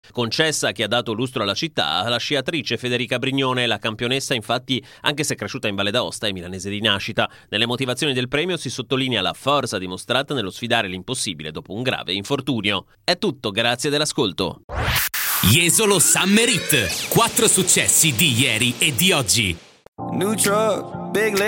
Concessa che ha dato lustro alla città, la sciatrice Federica Brignone, la campionessa infatti, anche se cresciuta in Valle d'Aosta, è milanese di nascita. Nelle motivazioni del premio si sottolinea la forza dimostrata nello sfidare l'impossibile dopo un grave infortunio. È tutto, grazie dell'ascolto. Jesolo Summer Hit. 4 successi di ieri e di oggi. New truck, big